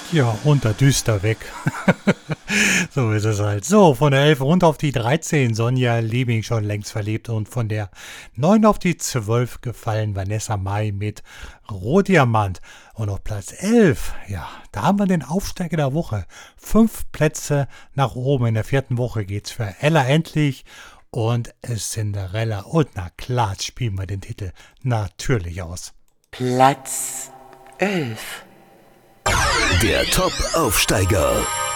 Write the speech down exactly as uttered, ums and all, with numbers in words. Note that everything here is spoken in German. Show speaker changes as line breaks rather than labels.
Ja, runter, düster weg. So ist es halt. So, von der elf runter auf die dreizehn. Sonja Liebing schon längst verliebt. Und von der neun auf die zwölf gefallen Vanessa Mai mit Rohdiamant. Und auf Platz elf, ja, da haben wir den Aufsteiger der Woche. Fünf Plätze nach oben. In der vierten Woche geht's für Ella Endlich und Cinderella. Und na klar, spielen wir den Titel natürlich aus.
Platz elf.
Der Top-Aufsteiger.